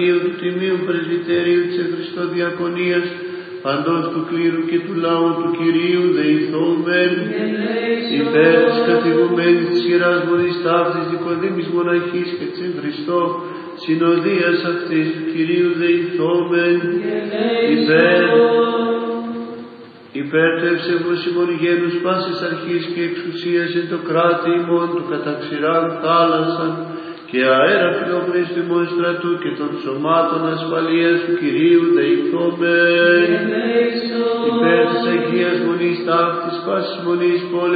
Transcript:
του Τιμίου Πρεσβυτερίου της Χριστοδιακονίας, παντός του κλήρου και του λαού του Κυρίου δεηθόμεν, υπέρ της καθηγουμένης της Ιεράς Μονής Ταύτης Νικοδήμης Μοναχής και της εν Χριστώ συνοδείας αυτής του Κυρίου δεηθόμεν, υπέρ του ευσεβούς ημών γένους πάσης αρχής και εξουσίας εν το κράτη ημών του καταξηράν θάλασσαν και αέρα φιλοχρήστου ημών στρατού και των σωμάτων ασφαλείας του Κυρίου δεηθόμεν, υπέρ της Αγίας Μονής Ταύτης πάσης μονής πόλης